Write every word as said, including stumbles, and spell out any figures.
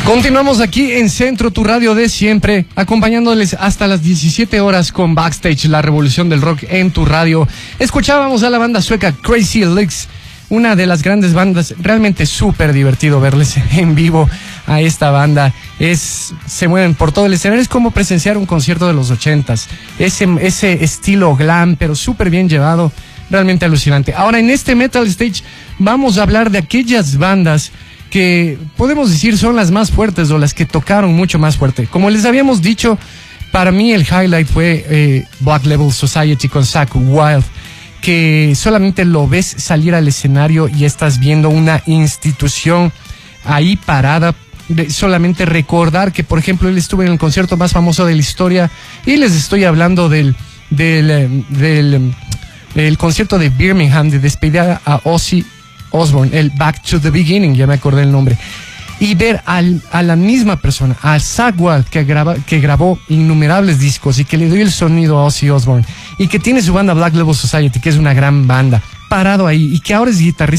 Continuamos aquí en Centro, tu radio de siempre, acompañándoles hasta las diecisiete horas con Backstage, la revolución del rock en tu radio. Escuchábamos a la banda sueca Crazy Elixir, una de las grandes bandas. Realmente súper divertido verles en vivo a esta banda. Es, se mueven por todo el escenario. Es como presenciar un concierto de los ochentas. Ese, ese estilo glam, pero súper bien llevado. Realmente alucinante. Ahora, en este Metal Stage vamos a hablar de aquellas bandas que podemos decir son las más fuertes o las que tocaron mucho más fuerte. Como les habíamos dicho, para mí el highlight fue eh, Black Label Society con Zakk Wylde, que solamente lo ves salir al escenario y estás viendo una institución ahí parada. De solamente recordar que, por ejemplo, él estuvo en el concierto más famoso de la historia, y les estoy hablando del del, del, del concierto de Birmingham, de despedida a Ozzy Osbourne, el Back to the Beginning, ya me acordé el nombre, y ver al, a la misma persona, a Zakk Wylde, que, graba, que grabó innumerables discos y que le dio el sonido a Ozzy Osbourne, y que tiene su banda Black Label Society, que es una gran banda, parado ahí, y que ahora es guitarrista